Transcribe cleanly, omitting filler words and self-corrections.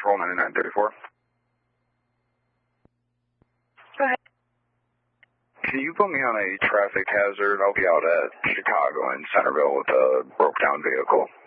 Patrol 9934. Go ahead. Can you put me on a traffic hazard? I'll be out at Chicago and Centerville with a broke down vehicle.